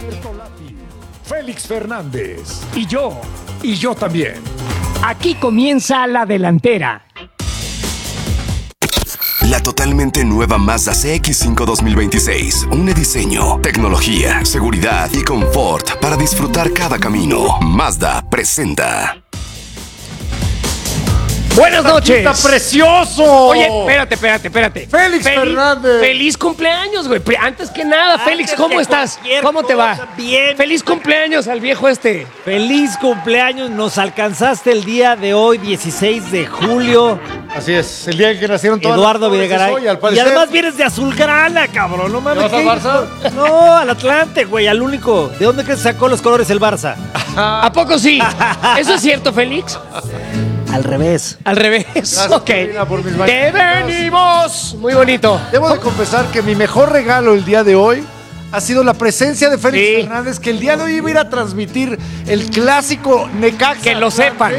Félix Fernández. Y yo también. Aquí comienza la delantera. La totalmente nueva Mazda CX-5 2026. Une diseño, tecnología, seguridad y confort para disfrutar cada camino. Mazda presenta. Buenas noches. ¡Está precioso! Oye, espérate. Félix Fernández. Feliz cumpleaños, güey. Antes que nada, Félix, ¿cómo estás? ¿Cómo te va? Bien. Feliz cumpleaños al viejo este. Feliz cumpleaños. Nos alcanzaste el día de hoy, 16 de julio. Así es, el día en que nacieron todas Eduardo las Videgaray. hoy, al Y parecer. además vienes de Azulgrana, cabrón. No mames. ¿Te vas al Barça? No, al Atlante, güey, al único. ¿De dónde crees que sacó los colores el Barça? ¿A poco sí? ¿Eso es cierto, Félix? Al revés. Al revés. Gracias, Ok. Karina, por mis ¡Que mañanitas. venimos! Muy bonito. Debo de confesar que mi mejor regalo el día de hoy ha sido la presencia de Félix Sí. Fernández, que el día de hoy iba a ir a transmitir el clásico Necaxa. Que lo sepan.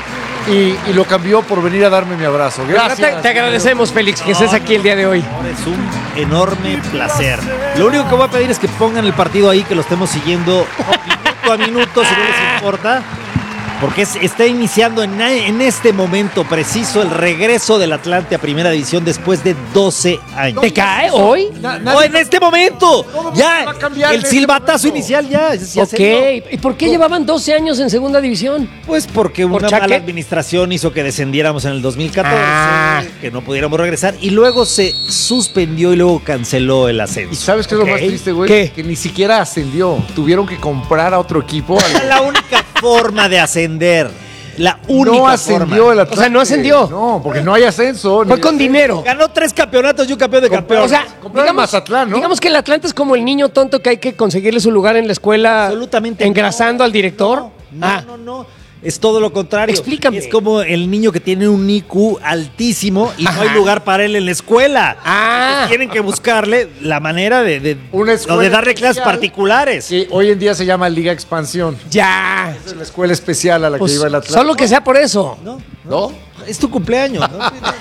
Y lo cambió por venir a darme mi abrazo. Gracias. Te agradecemos, Félix, que estés aquí el día de hoy. Ahora es un enorme placer. Lo único que voy a pedir es que pongan el partido ahí, que lo estemos siguiendo minuto a minuto, si no les importa. Porque está iniciando en este momento preciso el regreso del Atlante a Primera División después de 12 años. ¿Te cae hoy? ¡No, en este momento! Todo Ya, va a cambiar el en silbatazo este momento. inicial ya se dio. Ok. ¿Y por qué llevaban 12 años en segunda división? Pues porque una Chaque? mala administración hizo que descendiéramos en el 2014, Ah. que no pudiéramos regresar, y luego se suspendió y luego canceló el ¿Y ascenso. sabes qué es lo más Ok. triste, güey? ¿Qué? Que ni siquiera ascendió. Tuvieron que comprar a otro equipo. Era la única forma de ascender. La única No ascendió forma. el Atlante. O sea, no ascendió. No, porque no hay ascenso. Fue ni con ascenso. dinero. Ganó 3 campeonatos y un campeón de campeones. O sea, Compraron digamos, Mazatlán, ¿no? digamos que el Atlante es como el niño tonto que hay que conseguirle su lugar en la escuela. Absolutamente engrasando al director. No. Es todo lo contrario. Explícame. Es como el niño que tiene un IQ altísimo y no hay lugar para él en la escuela. Ah. Tienen que buscarle la manera de Una escuela o de darle clases especial. particulares. Que hoy en día se llama Liga Expansión. Ya. Es la escuela especial a la Pues, que iba el Atlante. solo que sea por eso. ¿No? Es tu cumpleaños, ¿no?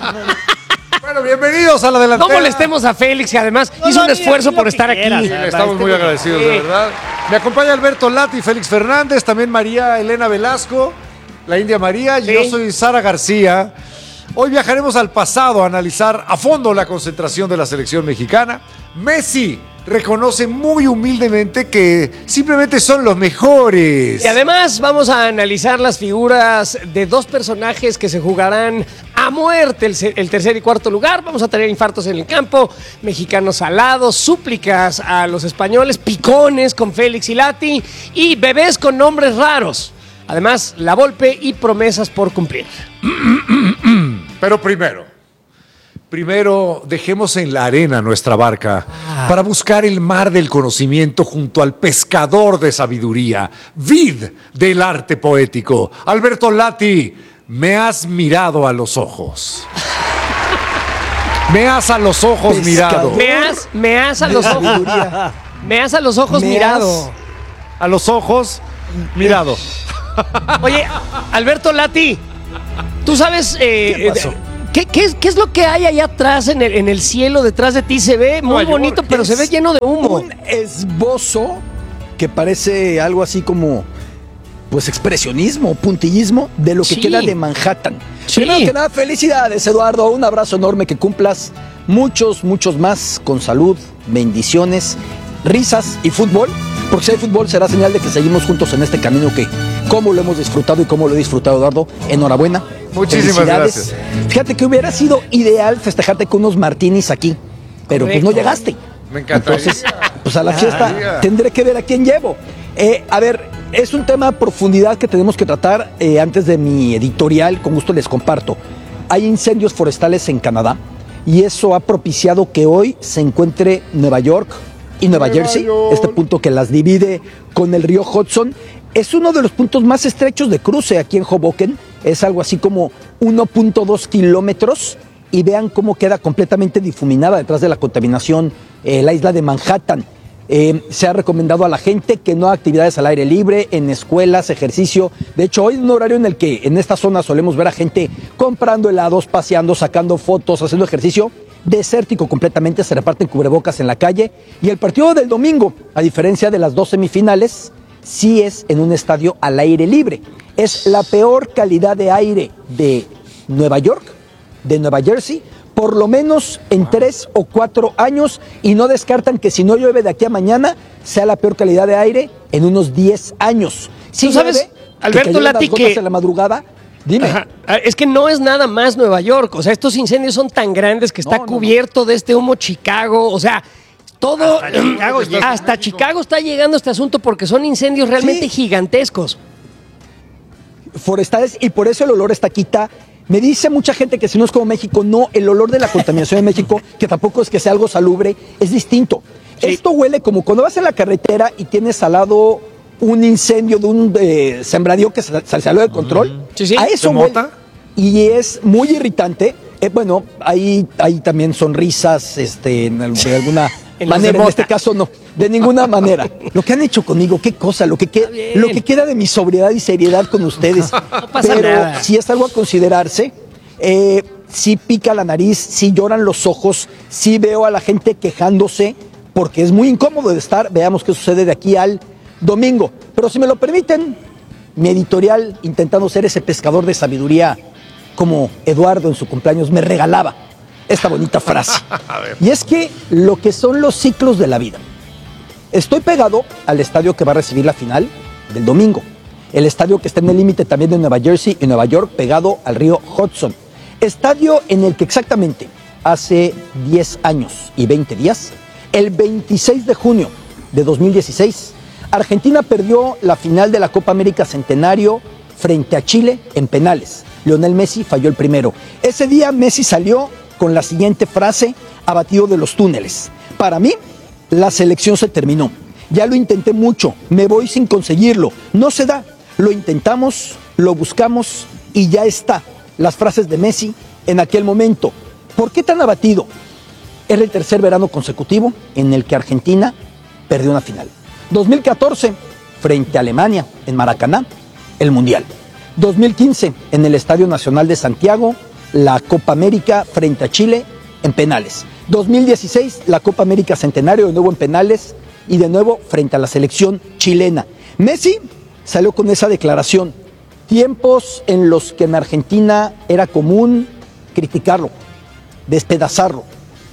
Bueno, bienvenidos a la delantera. No molestemos a Félix, que además No, hizo un no, esfuerzo di por lo estar que aquí. quieras, Sí, estamos muy agradecidos, de verdad. Me acompaña Alberto Lati, Félix Fernández, también María Elena Velasco, la India María, y Sí. yo soy Sara García. Hoy viajaremos al pasado a analizar a fondo la concentración de la selección mexicana. Messi reconoce muy humildemente que simplemente son los mejores. Y además vamos a analizar las figuras de dos personajes que se jugarán a muerte el tercer y cuarto lugar. Vamos a tener infartos en el campo, mexicanos alados, súplicas a los españoles, picones con Félix y Lati y bebés con nombres raros. Además, la Volpe y promesas por cumplir. Pero primero dejemos en la arena nuestra barca para buscar el mar del conocimiento junto al pescador de sabiduría, vid del arte poético. Alberto Lati, me has mirado a los ojos. Me has a los ojos mirado. Me has a los ojos. Me has a los ojos mirado. A los ojos mirado. Oye, Alberto Lati, ¿tú sabes ¿Qué pasó? ¿Qué es lo que hay allá atrás en el cielo detrás de ti? Se ve muy Nueva bonito, York. pero se ve lleno de humo. Un esbozo que parece algo así como, pues, expresionismo, puntillismo de lo que Sí. queda de Manhattan. Sí. Primero que nada, felicidades, Eduardo. Un abrazo enorme, que cumplas muchos más con salud, bendiciones, risas y fútbol. Porque si hay fútbol será señal de que seguimos juntos en este camino que, cómo lo hemos disfrutado y cómo lo he disfrutado, Eduardo. Enhorabuena. Muchísimas Felicidades. gracias. Fíjate que hubiera sido ideal festejarte con unos martinis aquí, pero pues no Correcto. llegaste. Me encantaría. Entonces, pues a la fiesta Encantaría. tendré que ver a quién llevo. A ver, es un tema a profundidad que tenemos que tratar. Antes de mi editorial, con gusto les comparto. Hay incendios forestales en Canadá y eso ha propiciado que hoy se encuentre Nueva York y Nueva Jersey, York. este punto que las divide con el río Hudson. Es uno de los puntos más estrechos de cruce aquí en Hoboken. Es algo así como 1.2 kilómetros. Y vean cómo queda completamente difuminada detrás de la contaminación la isla de Manhattan. Se ha recomendado a la gente que no haga actividades al aire libre, en escuelas, ejercicio. De hecho, hoy es un horario en el que en esta zona solemos ver a gente comprando helados, paseando, sacando fotos, haciendo ejercicio. desértico completamente, se reparten cubrebocas en la calle. Y el partido del domingo, a diferencia de las dos semifinales, sí es en un estadio al aire libre. Es la peor calidad de aire de Nueva York, de Nueva Jersey, por lo menos en 3 o 4 años, y no descartan que si no llueve de aquí a mañana, sea la peor calidad de aire en unos 10 años. Si ¿Tú sabes, Alberto Lati, que en la madrugada? Dime. Ajá. Es que no es nada más Nueva York. O sea, estos incendios son tan grandes que está cubierto de este humo Chicago. O sea, todo. Hasta Chicago está llegando este asunto porque son incendios realmente gigantescos. Forestales, y por eso el olor está quita. Me dice mucha gente que si no es como México, no, el olor de la contaminación de México, que tampoco es que sea algo salubre, es distinto. Sí. Esto huele como cuando vas en la carretera y tienes al lado un incendio de un sembradío que se salió de control. Sí. A eso huele. Y es muy irritante. Bueno, ahí también son risas, de alguna manera. En este caso no, de ninguna manera. Lo que han hecho conmigo, qué cosa, lo que queda de mi sobriedad y seriedad con ustedes. No pasa Pero nada. sí es algo a considerarse. Sí pica la nariz, sí lloran los ojos, sí veo a la gente quejándose, porque es muy incómodo de estar. Veamos qué sucede de aquí al domingo. Pero si me lo permiten, mi editorial, intentando ser ese pescador de sabiduría, como Eduardo en su cumpleaños me regalaba esta bonita frase. Y es que lo que son los ciclos de la vida. Estoy pegado al estadio que va a recibir la final del domingo. El estadio que está en el límite también de Nueva Jersey y Nueva York, pegado al río Hudson. Estadio en el que exactamente hace 10 años y 20 días, el 26 de junio de 2016, Argentina perdió la final de la Copa América Centenario frente a Chile en penales. Lionel Messi falló el primero. Ese día Messi salió con la siguiente frase, abatido de los túneles: para mí, la selección se terminó. Ya lo intenté mucho, me voy sin conseguirlo. No se da. Lo intentamos, lo buscamos y ya está. Las frases de Messi en aquel momento. ¿Por qué tan abatido? Era el tercer verano consecutivo en el que Argentina perdió una final. 2014, frente a Alemania, en Maracaná, el Mundial. 2015, en el Estadio Nacional de Santiago, la Copa América frente a Chile en penales. 2016, la Copa América Centenario, de nuevo en penales, y de nuevo frente a la selección chilena. Messi salió con esa declaración. Tiempos en los que en Argentina era común criticarlo, despedazarlo.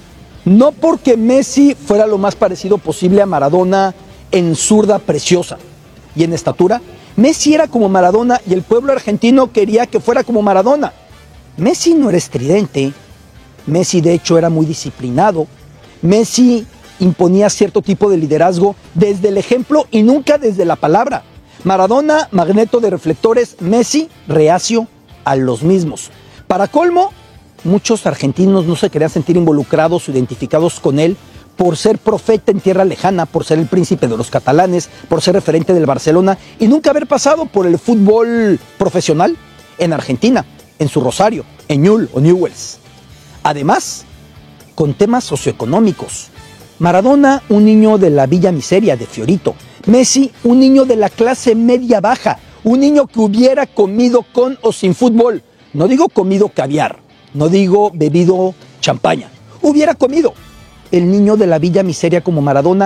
No porque Messi fuera lo más parecido posible a Maradona en zurda preciosa y en estatura. Messi era como Maradona y el pueblo argentino quería que fuera como Maradona. Messi no era estridente. Messi de hecho era muy disciplinado. Messi imponía cierto tipo de liderazgo desde el ejemplo y nunca desde la palabra. Maradona, magneto de reflectores. Messi, reacio a los mismos. Para colmo, muchos argentinos no se querían sentir involucrados o identificados con él por ser profeta en tierra lejana, por ser el príncipe de los catalanes, por ser referente del Barcelona y nunca haber pasado por el fútbol profesional en Argentina, en su Rosario, en Newell's o Newell's. Además, con temas socioeconómicos. Maradona, un niño de la Villa Miseria de Fiorito. Messi, un niño de la clase media baja, un niño que hubiera comido con o sin fútbol. No digo comido caviar, no digo bebido champaña. Hubiera comido. El niño de la Villa Miseria como Maradona